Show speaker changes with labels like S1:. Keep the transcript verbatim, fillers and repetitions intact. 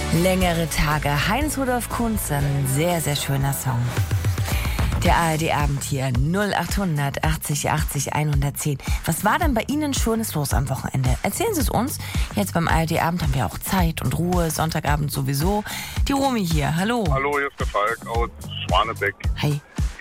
S1: Längere Tage. Heinz-Rudolf Kunze, ein sehr, sehr schöner Song. Der A R D-Abend hier, null achthundert achtzig achtzig hundertzehn. Was war denn bei Ihnen Schönes los am Wochenende? Erzählen Sie es uns. Jetzt beim A R D-Abend haben wir auch Zeit und Ruhe, Sonntagabend sowieso. Die Romy hier, hallo.
S2: Hallo, hier ist der Falk aus Schwanebeck.
S1: Hi.